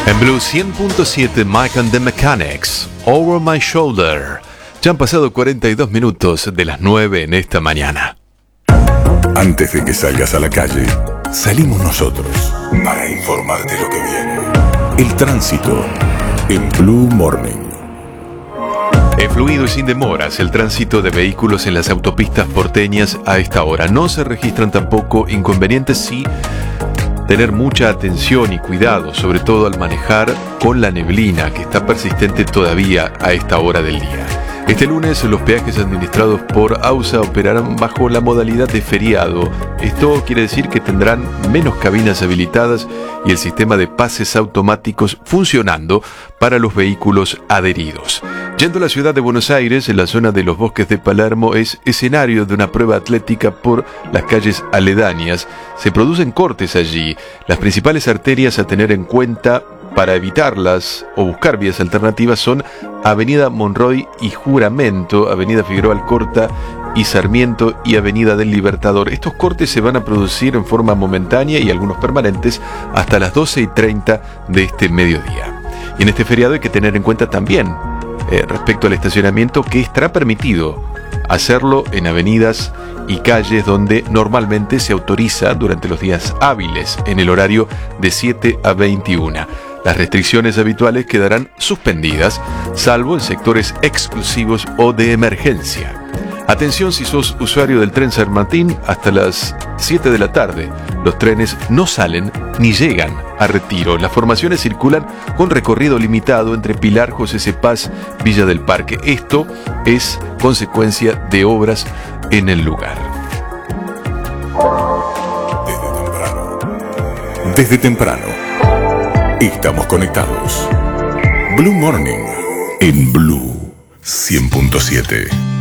En Blue 100.7, Mike and the Mechanics, Over My Shoulder. Ya han pasado 42 minutos de las 9 en esta mañana. Antes de que salgas a la calle, salimos nosotros para informarte lo que viene. El tránsito en Blue Morning. Es fluido y sin demoras el tránsito de vehículos en las autopistas porteñas a esta hora. No se registran tampoco inconvenientes, sí tener mucha atención y cuidado, sobre todo al manejar con la neblina que está persistente todavía a esta hora del día. Este lunes los peajes administrados por AUSA operarán bajo la modalidad de feriado. Esto quiere decir que tendrán menos cabinas habilitadas y el sistema de pases automáticos funcionando para los vehículos adheridos. Yendo a la ciudad de Buenos Aires, en la zona de los Bosques de Palermo, es escenario de una prueba atlética por las calles aledañas. Se producen cortes allí. Las principales arterias a tener en cuenta para evitarlas o buscar vías alternativas son Avenida Monroy y Juramento, Avenida Figueroa Alcorta y Sarmiento y Avenida del Libertador. Estos cortes se van a producir en forma momentánea y algunos permanentes hasta las 12:30 de este mediodía. Y en este feriado hay que tener en cuenta también respecto al estacionamiento que estará permitido hacerlo en avenidas y calles donde normalmente se autoriza durante los días hábiles en el horario de 7 a 21. Las restricciones habituales quedarán suspendidas, salvo en sectores exclusivos o de emergencia. Atención si sos usuario del tren San Martín, hasta las 7 de la tarde. Los trenes no salen ni llegan a Retiro. Las formaciones circulan con recorrido limitado entre Pilar, José Cepaz, Villa del Parque. Esto es consecuencia de obras en el lugar. Desde temprano. Estamos conectados. Blue Morning en Blue 100.7.